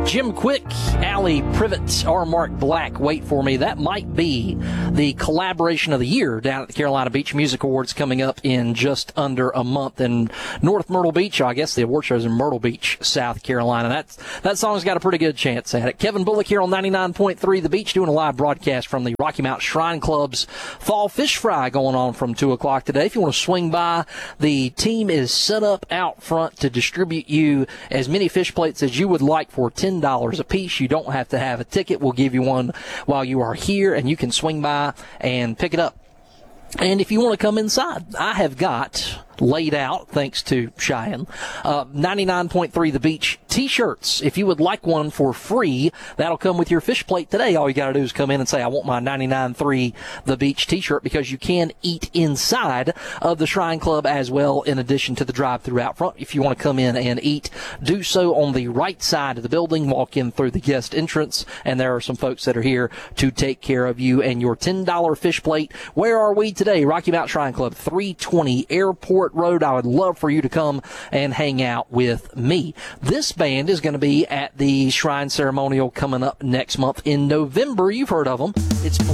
Jim Quick, Allie Privet, R. Mark Black, Wait For Me. That might be the collaboration of the year down at the Carolina Beach Music Awards coming up in just under a month in North Myrtle Beach. I guess the award show's in Myrtle Beach, South Carolina. That song's got a pretty good chance at it. Kevin Bullock here on 99.3 The Beach doing a live broadcast from the Rocky Mount Shrine Club's Fall Fish Fry going on from 2 o'clock today. If you want to swing by, the team is set up out front to distribute you as many fish plates as you would like for $10 a piece. You don't have to have a ticket. We'll give you one while you are here, and you can swing by and pick it up. And if you want to come inside, I have got laid out, thanks to Cheyenne, 99.3 The Beach T-shirts. If you would like one for free, that'll come with your fish plate today. All you got to do is come in and say, I want my 99.3 The Beach T-shirt, because you can eat inside of the Shrine Club as well, in addition to the drive-thru out front. If you want to come in and eat, do so on the right side of the building. Walk in through the guest entrance, and there are some folks that are here to take care of you and your $10 fish plate. Where are we today? Rocky Mount Shrine Club, 320 Airport Road. I would love for you to come and hang out with me. This band is going to be at the Shrine Ceremonial coming up next month in November. You've heard of them. It's